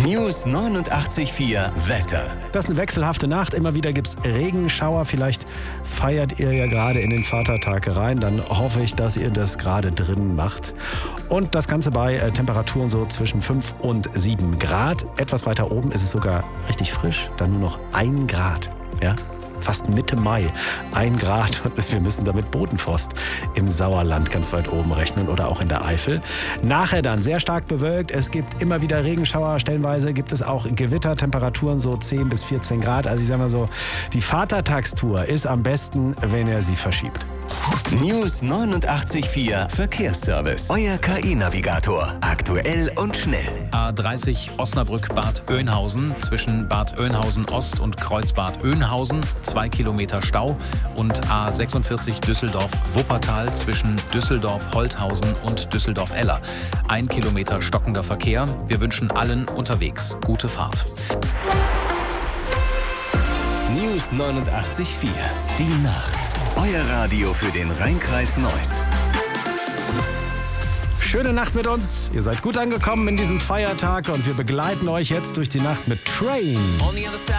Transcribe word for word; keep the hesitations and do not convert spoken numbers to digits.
News neunundachtzig Komma vier Wetter. Das ist eine wechselhafte Nacht. Immer wieder gibt es Regenschauer. Vielleicht feiert ihr ja gerade in den Vatertag rein. Dann hoffe ich, dass ihr das gerade drin macht. Und das Ganze bei äh, Temperaturen so zwischen fünf und sieben Grad. Etwas weiter oben ist es sogar richtig frisch. Dann nur noch ein Grad. Ja? Fast Mitte Mai, ein Grad. Und wir müssen damit Bodenfrost im Sauerland ganz weit oben rechnen oder auch in der Eifel. Nachher dann sehr stark bewölkt. Es gibt immer wieder Regenschauer. Stellenweise gibt es auch Gewitter. Temperaturen so zehn bis vierzehn Grad. Also ich sag mal so, die Vatertagstour ist am besten, wenn er sie verschiebt. News neunundachtzig Komma vier Verkehrsservice. Euer K I-Navigator. Aktuell und schnell. A dreißig Osnabrück-Bad Oeynhausen zwischen Bad Oeynhausen Ost und Kreuzbad Oeynhausen, zwei Kilometer Stau. Und A sechsundvierzig Düsseldorf-Wuppertal zwischen Düsseldorf-Holthausen und Düsseldorf-Eller, ein Kilometer stockender Verkehr. Wir wünschen allen unterwegs gute Fahrt. News neunundachtzig Komma vier. Die Nacht. Euer Radio für den Rhein-Kreis Neuss. Schöne Nacht mit uns. Ihr seid gut angekommen in diesem Feiertag und wir begleiten euch jetzt durch die Nacht mit Train.